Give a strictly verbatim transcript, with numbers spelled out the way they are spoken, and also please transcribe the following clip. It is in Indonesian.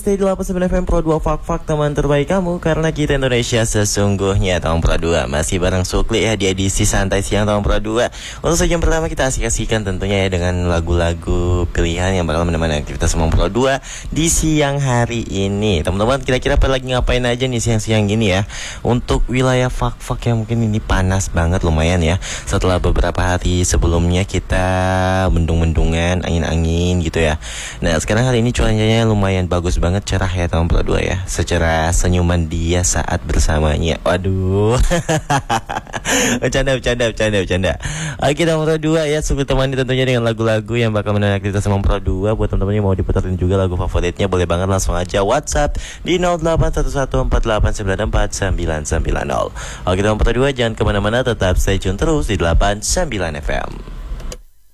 Stay di delapan puluh sembilan F M Pro dua Fak-Fak, teman terbaik kamu, karena kita Indonesia sesungguhnya. Tahun Pro dua masih bareng Sukli ya di edisi Santai Siang Tahun Pro dua. Untuk sejam pertama kita asik-asikan tentunya ya dengan lagu-lagu pilihan yang bakal menemani aktivitas Semang Pro dua di siang hari ini. Teman-teman, kira-kira pada lagi ngapain aja nih siang-siang gini ya? Untuk wilayah Fak-Fak yang mungkin ini panas banget lumayan ya. Setelah beberapa hari sebelumnya kita mendung-mendungan, angin-angin gitu ya. Nah, sekarang hari ini cuacanya lumayan bagus banget. Banget cerah ya tahun Pro dua ya. Secara senyuman dia saat bersamanya. Waduh. Bercanda, bercanda, bercanda, bercanda. Oke, tahun Pro dua ya, suka temani tentunya dengan lagu-lagu yang bakal menarik aktivitas Semang Pro dua. Buat teman-teman yang mau diputerin juga lagu favoritnya, boleh banget langsung aja WhatsApp di nol delapan satu satu empat delapan sembilan empat sembilan sembilan nol. Oke, tahun Pro dua jangan kemana-mana, tetap stay tune terus di delapan puluh sembilan F M.